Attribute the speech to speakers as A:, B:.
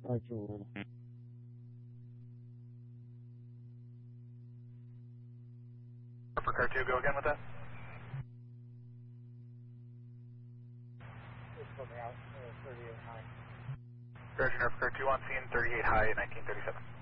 A: Actual.
B: For car 2, go again with that.
C: Just put me out 38 high.
B: Roger, for car 2 on scene, 38 high at 1937.